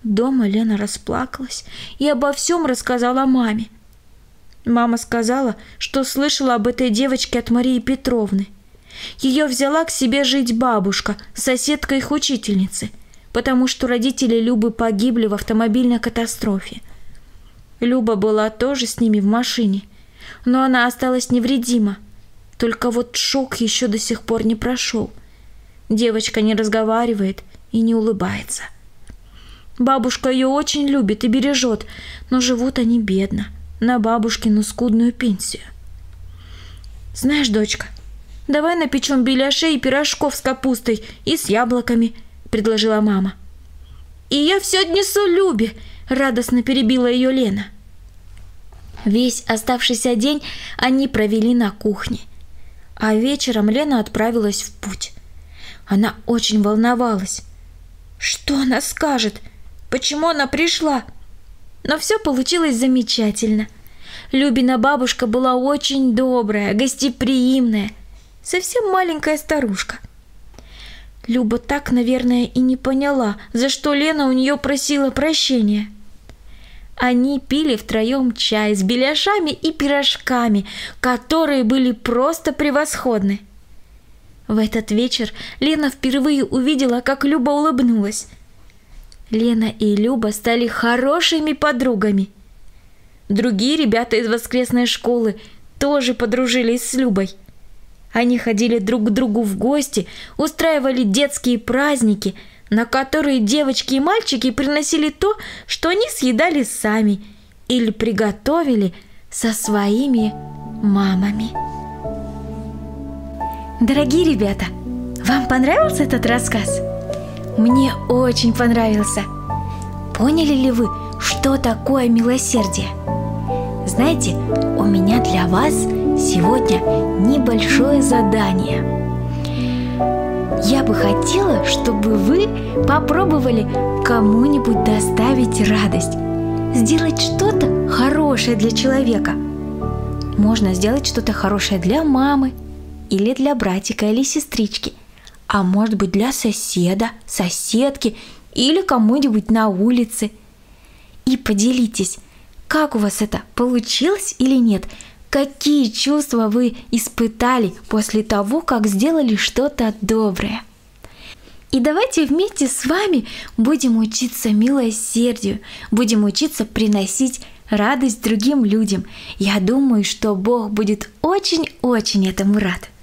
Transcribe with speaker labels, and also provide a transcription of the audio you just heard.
Speaker 1: Дома Лена расплакалась и обо всем рассказала маме. Мама сказала, что слышала об этой девочке от Марии Петровны. Ее взяла к себе жить бабушка, соседка их учительницы, потому что родители Любы погибли в автомобильной катастрофе. Люба была тоже с ними в машине, но она осталась невредима. Только вот шок еще до сих пор не прошел. Девочка не разговаривает и не улыбается. Бабушка ее очень любит и бережет, но живут они бедно, на бабушкину скудную пенсию. «Знаешь, дочка, давай напечем беляшей и пирожков с капустой и с яблоками», — предложила мама. «И я все отнесу Любе», — радостно перебила ее Лена. Весь оставшийся день они провели на кухне, а вечером Лена отправилась в путь. Она очень волновалась. Что она скажет? Почему она пришла? Но все получилось замечательно. Любина бабушка была очень добрая, гостеприимная, совсем маленькая старушка. Люба так, наверное, и не поняла, за что Лена у нее просила прощения. Они пили втроем чай с беляшами и пирожками, которые были просто превосходны. В этот вечер Лена впервые увидела, как Люба улыбнулась. Лена и Люба стали хорошими подругами. Другие ребята из воскресной школы тоже подружились с Любой. Они ходили друг к другу в гости, устраивали детские праздники, на которые девочки и мальчики приносили то, что они съедали сами или приготовили со своими мамами. Дорогие ребята, вам понравился этот рассказ? Мне очень понравился. Поняли ли вы, что такое милосердие? Знаете, у меня для вас сегодня небольшое задание. Я бы хотела, чтобы вы попробовали кому-нибудь доставить радость, сделать что-то хорошее для человека. Можно сделать что-то хорошее для мамы, или для братика или сестрички, а может быть для соседа, соседки или кому-нибудь на улице. И поделитесь, как у вас это получилось или нет, какие чувства вы испытали после того, как сделали что-то доброе. И давайте вместе с вами будем учиться милосердию, будем учиться приносить радость другим людям. Я думаю, что Бог будет очень-очень этому рад.